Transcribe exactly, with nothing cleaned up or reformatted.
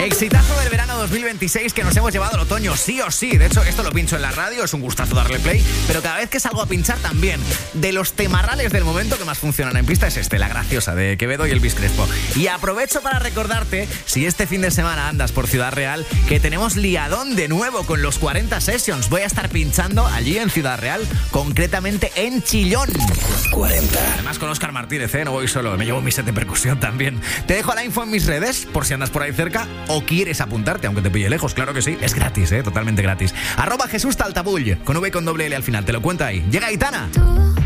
Exitazo del verano dos mil veintiséis que nos hemos llevado al otoño, sí o sí. De hecho, esto lo pincho en la radio, es un gustazo darle play, pero cada vez que salgo a pinchar también. De los temarrales del momento que más funcionan en pista es este, La Graciosa, de Quevedo y Elvis Crespo. Y aprovecho para recordarte, si este fin de semana andas por Ciudad Real, que tenemos liadón de nuevo con los cuarenta Sessions. Voy a estar pinchando allí en Ciudad Real, concretamente en Chillón. cuarenta. Además con Óscar Martínez, ¿eh? No voy solo, me llevo mi set de percusión también. Te dejo la info en mis redes, por si andas por ahí cerca o quieres apuntarte, aunque te pille lejos, claro que sí. Es gratis, ¿eh? Totalmente gratis. Arroba Jesús Taltabull, con V y con doble L al final, te lo cuento ahí. Llega Aitana.